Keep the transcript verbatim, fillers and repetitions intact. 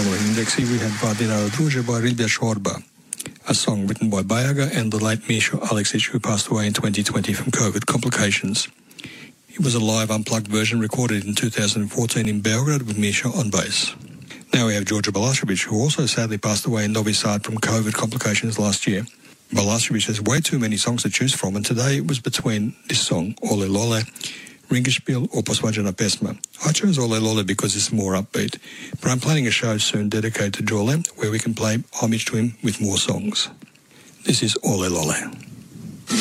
Following Indexi, we had Vardinaro Druže by Ribja Shorba, a song written by Bajaga and the late Misha Aleksic, who passed away in twenty twenty from COVID complications. It was a live unplugged version recorded in two thousand fourteen in Belgrade with Misha on bass. Now we have Georgia Balašević, who also sadly passed away in Novi Sad from COVID complications last year. Balašević has way too many songs to choose from, and today it was between this song, Ole Lole, Ringerspiel or Posvađana pesma. I chose Ole Lole because it's more upbeat, but I'm planning a show soon dedicated to Jole where we can play homage to him with more songs. This is Ole Lole.